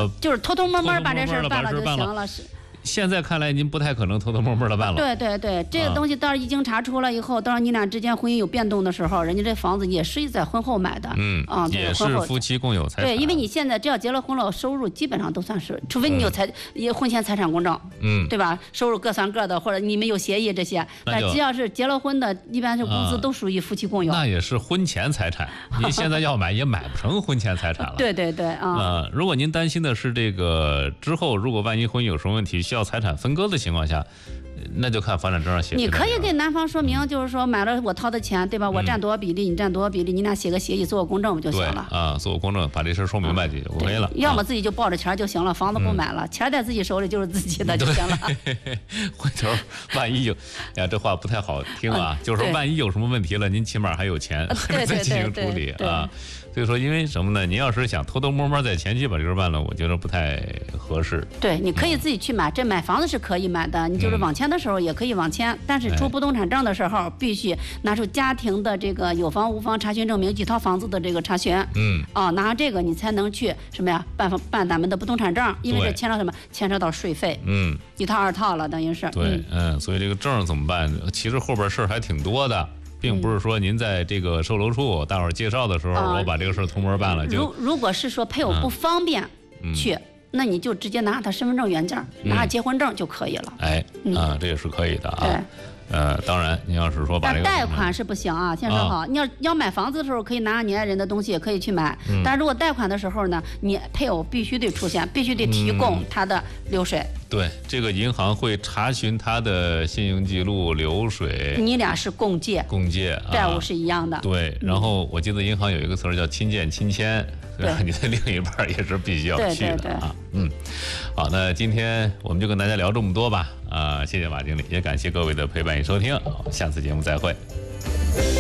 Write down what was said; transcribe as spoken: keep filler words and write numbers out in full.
说就是偷偷摸摸把这事儿办了就行了。是。 现在看来，您不太可能偷偷摸摸的办了。 对对对，这个东西到时候一经查出了以后，到时候你俩之间婚姻有变动的时候，人家这房子也是在婚后买的， 嗯啊，也是夫妻共有财产。 对，因为你现在只要结了婚了，收入基本上都算是，除非你有财也婚前财产公证，嗯，对吧？收入各算各的，或者你们有协议这些，但只要是结了婚的，一般是公司都属于夫妻共有。 那也是婚前财产，您现在要买也买不成婚前财产了。 对对对啊。 呃，如果您担心的是这个之后，如果万一婚姻有什么问题，需要财产分割的情况下，那就看房产证上写。 你可以给男方说明，就是说买了我掏的钱，对吧？我占多少比例，你占多少比例，你俩写个协议，做个公证不就行了？ 啊，做个公证，把这事说明白就 OK 了。 要么自己就抱着钱就行了，房子不买了，钱在自己手里就是自己的就行了。 回头万一有，呀，这话不太好听啊，就是说万一有什么问题了，您起码还有钱再进行处理啊。所以说，因为什么呢？您要是想偷偷摸摸在前期把这事办了，我觉得不太合适。 对，你可以自己去买，这买房子是可以买的，你就是网签的时候也可以网签，但是出不动产证的时候，必须拿出家庭的这个有房无房查询证明，几套房子的这个查询。嗯。啊，拿上这个你才能去什么呀？办办咱们的不动产证，因为这牵扯什么？牵扯到税费。嗯。一套二套了，等于是。 对，嗯，所以这个证怎么办？其实后边事儿还挺多的。并不是说您在这个售楼处大伙儿介绍的时候，我把这个事儿偷摸办了就。 如如果是说配偶不方便去，那你就直接拿他身份证原件，拿结婚证就可以了。 哎，啊，这也是可以的啊。呃，当然，你要是说把这个贷款是不行啊。先说好，你要要买房子的时候，可以拿你爱人的东西，也可以去买。但如果贷款的时候呢，你配偶必须得出现，必须得提供他的流水。 对，这个银行会查询他的信用记录、流水。 你俩是共借， 共借， 债务是一样的。 对，然后我记得银行有一个词儿叫亲见亲签，对吧？你的另一半也是必须要去的啊。嗯，好，那今天我们就跟大家聊这么多吧。啊，谢谢马经理，也感谢各位的陪伴与收听，下次节目再会。